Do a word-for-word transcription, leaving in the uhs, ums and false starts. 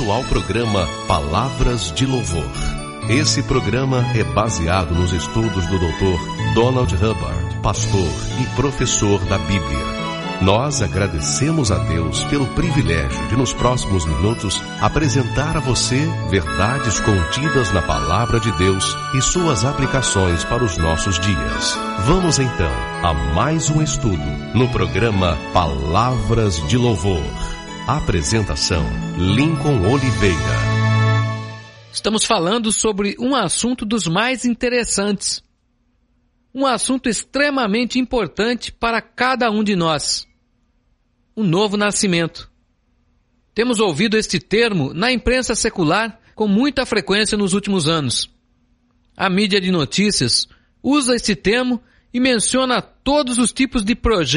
bem-vindo ao programa Palavras de Louvor. Esse programa é baseado nos estudos do doutor Donald Hubbard, pastor e professor da Bíblia. Nós agradecemos a Deus pelo privilégio de, nos próximos minutos, apresentar a você verdades contidas na Palavra de Deus e suas aplicações para os nossos dias. Vamos então a mais um estudo no programa Palavras de Louvor. Apresentação: Lincoln Oliveira. Estamos falando sobre um assunto dos mais interessantes. Um assunto extremamente importante para cada um de nós. O novo nascimento. Temos ouvido este termo na imprensa secular com muita frequência nos últimos anos. A mídia de notícias usa este termo e menciona todos os tipos de projetos